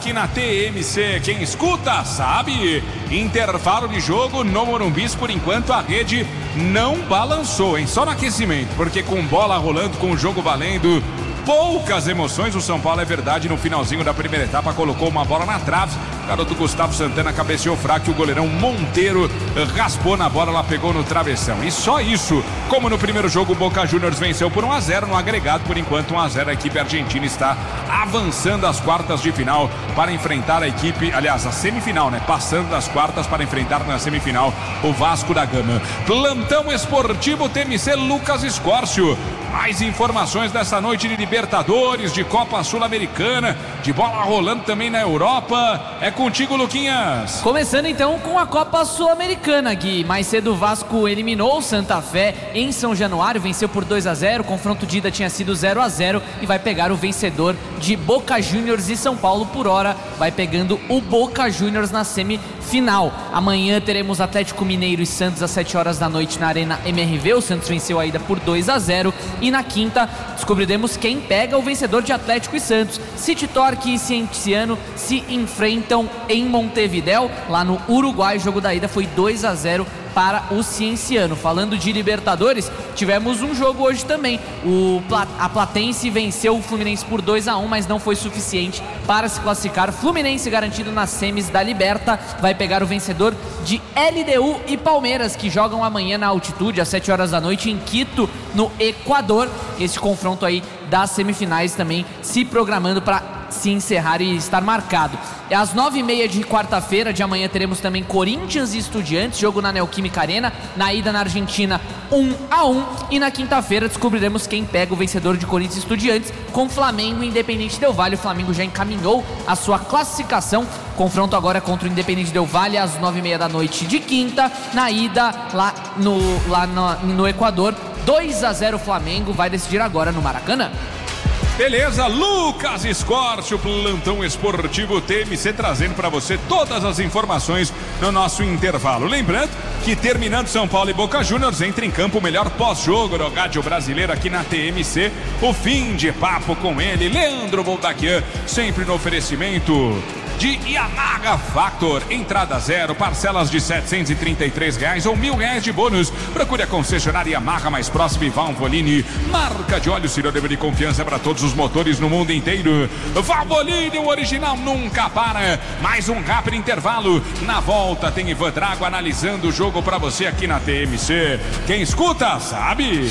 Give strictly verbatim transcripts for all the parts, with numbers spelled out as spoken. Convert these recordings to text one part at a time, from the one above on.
aqui na T M C. Quem escuta sabe. Intervalo de jogo no Morumbi. Por enquanto a rede não balançou, hein? Só no aquecimento, porque com bola rolando, com o jogo valendo, poucas emoções. O São Paulo, é verdade, no finalzinho da primeira etapa colocou uma bola na trave. O garoto Gustavo Santana cabeceou fraco e o goleirão Monteiro raspou na bola, ela pegou no travessão. E só isso. Como no primeiro jogo o Boca Juniors venceu por um a zero no agregado, por enquanto um a zero, a equipe argentina está avançando às quartas de final para enfrentar a equipe, aliás, a semifinal, né? Passando das quartas para enfrentar na semifinal o Vasco da Gama. Plantão esportivo T M C, Lucas Escórcio. Mais informações dessa noite de Libertadores, de Copa Sul-Americana, de bola rolando também na Europa. É contigo, Luquinhas. Começando então com a Copa Sul-Americana, Gui. Mais cedo o Vasco eliminou o Santa Fé em São Januário, venceu por dois a zero. O confronto de ida tinha sido zero a zero e vai pegar o vencedor de Boca Juniors e São Paulo. Por hora vai pegando o Boca Juniors na semifinal. Amanhã teremos Atlético Mineiro e Santos às sete horas da noite na Arena M R V. O Santos venceu a ida por dois a zero. E na quinta descobriremos quem pega o vencedor de Atlético e Santos. City Torque e Cienciano se enfrentam em Montevidéu, lá no Uruguai. O jogo da ida foi dois a zero para o Cienciano. Falando de Libertadores, tivemos um jogo hoje também. O Pla- a Platense venceu o Fluminense por dois a um, mas não foi suficiente para se classificar. Fluminense garantido nas semis da Liberta, vai pegar o vencedor de L D U e Palmeiras, que jogam amanhã na altitude, às sete horas da noite, em Quito, no Equador. Esse confronto aí das semifinais também se programando para se encerrar e estar marcado. É às nove e meia de quarta-feira de amanhã teremos também Corinthians e Estudiantes, jogo na Neoquímica Arena, na ida na Argentina um a um, e na quinta-feira descobriremos quem pega o vencedor de Corinthians e Estudiantes com Flamengo e Independente Del Valle. O Flamengo já encaminhou a sua classificação. Confronto agora contra o Independente Del Valle às nove e meia da noite de quinta, na ida lá no, lá no, no Equador. dois a zero Flamengo, vai decidir agora no Maracanã. Beleza, Lucas Escórcio, plantão esportivo T M C, trazendo para você todas as informações no nosso intervalo. Lembrando que terminando São Paulo e Boca Juniors, entra em campo o melhor pós-jogo do rádio brasileiro aqui na T M C. O fim de papo com ele, Leandro Voldaquian, sempre no oferecimento de Yamaha Factor, entrada zero, parcelas de setecentos e trinta e três reais ou mil reais de bônus. Procure a concessionária Yamaha mais próxima e Valvoline, marca de óleo sinônimo de confiança para todos os motores no mundo inteiro. Valvoline, o original nunca para. Mais um rápido intervalo. Na volta tem Ivan Drago analisando o jogo para você aqui na T M C. Quem escuta sabe.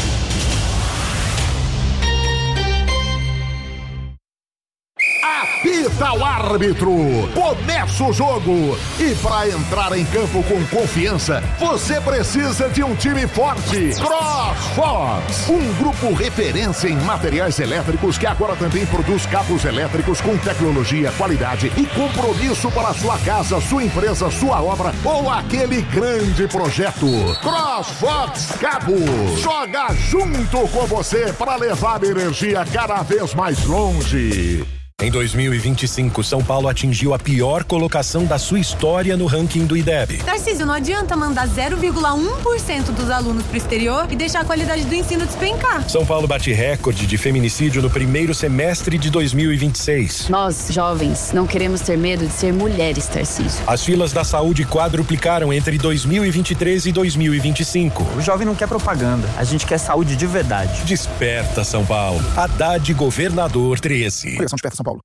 Apita o árbitro, começa o jogo. E para entrar em campo com confiança, você precisa de um time forte. CrossFox, um grupo referência em materiais elétricos que agora também produz cabos elétricos com tecnologia, qualidade e compromisso para sua casa, sua empresa, sua obra ou aquele grande projeto. CrossFox Cabos, joga junto com você para levar a energia cada vez mais longe. Em dois mil e vinte e cinco, São Paulo atingiu a pior colocação da sua história no ranking do I D E B. Tarcísio, não adianta mandar zero vírgula um por cento dos alunos para o exterior e deixar a qualidade do ensino despencar. São Paulo bate recorde de feminicídio no primeiro semestre de dois mil e vinte e seis. Nós, jovens, não queremos ter medo de ser mulheres, Tarcísio. As filas da saúde quadruplicaram entre dois mil e vinte e três e dois mil e vinte e cinco. O jovem não quer propaganda, a gente quer saúde de verdade. Desperta, São Paulo. Haddad Governador treze. Coligação Desperta São Paulo.